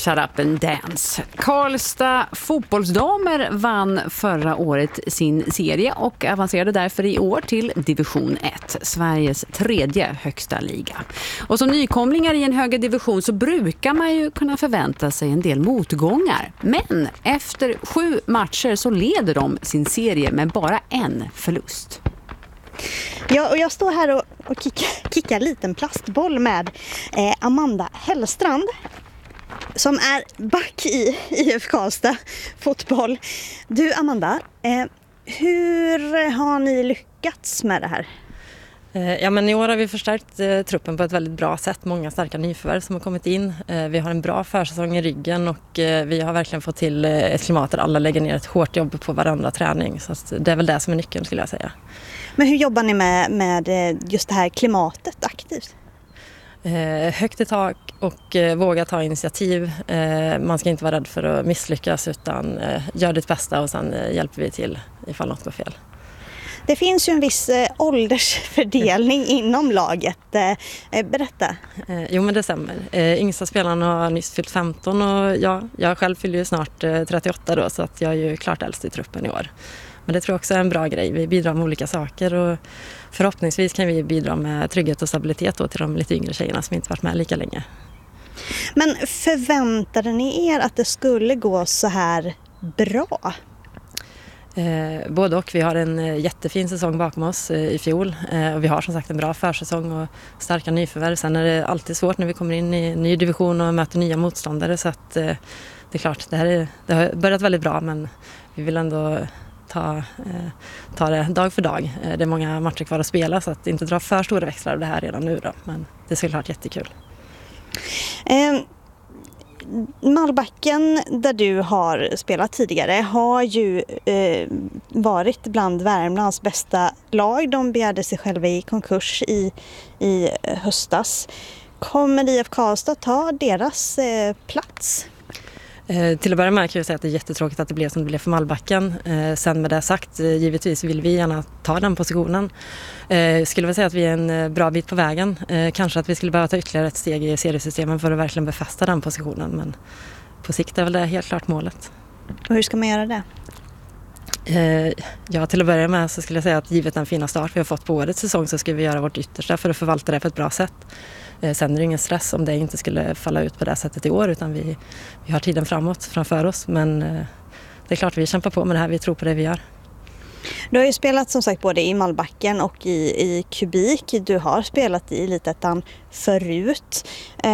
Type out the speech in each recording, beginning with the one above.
Shut Up and Dance. Karlstad fotbollsdamer vann förra året sin serie och avancerade därför i år till division 1, Sveriges tredje högsta liga. Och som nykomlingar i en högre division så brukar man ju kunna förvänta sig en del motgångar. Men efter 7 matcher så leder de sin serie med bara en förlust. Ja, och jag står här och kickar en liten plastboll med Amanda Hellstrand som är back i IF Karlstad fotboll. Du Amanda, hur har ni lyckats med det här? Ja, men i år har vi förstärkt truppen på ett väldigt bra sätt. Många starka nyförvärv som har kommit in. Vi har en bra försäsong i ryggen och vi har verkligen fått till ett klimat där alla lägger ner ett hårt jobb på varandra träning. Så det är väl det som är nyckeln skulle jag säga. Men hur jobbar ni med just det här klimatet aktivt? Högt i tak och våga ta initiativ. Man ska inte vara rädd för att misslyckas utan gör ditt bästa och sen hjälper vi till ifall något går fel. Det finns ju en viss åldersfördelning inom laget. Berätta. Jo, men det stämmer. Yngsta spelaren har nyss fyllt 15 och jag själv fyller ju snart 38 då, så att jag är ju klart äldst i truppen i år. Men det tror jag också är en bra grej. Vi bidrar med olika saker och förhoppningsvis kan vi bidra med trygghet och stabilitet då till de lite yngre tjejerna som inte varit med lika länge. Men förväntade ni er att det skulle gå så här bra? Både och. Vi har en jättefin säsong bakom oss i fjol och vi har som sagt en bra försäsong och starka nyförvärv. Sen är det alltid svårt när vi kommer in i ny division och möter nya motståndare, så att det är klart, det har börjat väldigt bra, men vi vill ändå ta det dag för dag. Det är många matcher kvar att spela, så att inte dra för stora växlar av det här redan nu då, men det är såklart jättekul. Malbacken, där du har spelat tidigare, har ju varit bland Värmlands bästa lag. De begärde sig själva i konkurs i höstas. Kommer IF Karlstad ta deras plats? Till att börja med kan jag säga att det är jättetråkigt att det blev som det blev för Malbacken. Sen med det sagt, givetvis vill vi gärna ta den positionen. Skulle väl säga att vi är en bra bit på vägen. Kanske att vi skulle behöva ta ytterligare ett steg i seriesystemen för att verkligen befästa den positionen. Men på sikt är väl det helt klart målet. Och hur ska man göra det? Ja, till att börja med så skulle jag säga att givet den fina start vi har fått på årets säsong så ska vi göra vårt yttersta för att förvalta det på ett bra sätt. Sen är det ingen stress om det inte skulle falla ut på det sättet i år, utan vi har tiden framför oss. Men det är klart vi kämpar på med det här, vi tror på det vi gör. Du har ju spelat som sagt både i Malbacken och i Kubik. Du har spelat i Elitettan förut.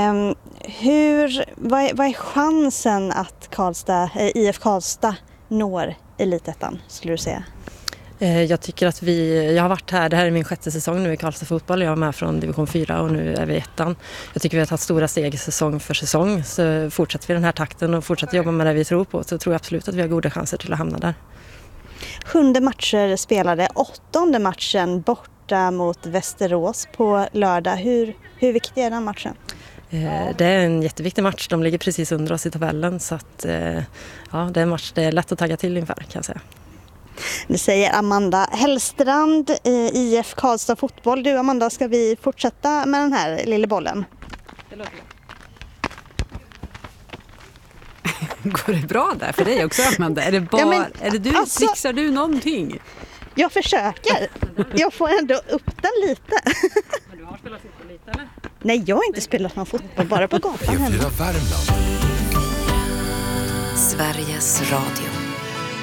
Vad är chansen att IF Karlstad når Elitettan, skulle du säga? Jag tycker att jag har varit här, det här är min 6:e säsong nu i Karlstad fotboll. Jag var med från division 4 och nu är vi i 1:an. Jag tycker vi har tagit stora steg säsong för säsong. Så fortsätter vi den här takten och fortsätter jobba med det vi tror på, så tror jag absolut att vi har goda chanser till att hamna där. 7 matcher spelade, 8:e matchen borta mot Västerås på lördag. Hur viktig är den matchen? Det är en jätteviktig match. De ligger precis under oss i tabellen, så att, ja, det är en match det är lätt att tagga till inför, kan jag säga. Det säger Amanda Hellstrand i IF Karlstad fotboll. Du Amanda, ska vi fortsätta med den här lilla bollen? Det låter bra. Går det bra där för dig också, Amanda? Är det du, alltså, trixar du någonting? Jag försöker. Jag får ändå upp den lite. Men du har spelat fotboll lite, eller? Nej, jag har inte spelat någon fotboll, bara på gatan. P4 Värmland. Sveriges Radio.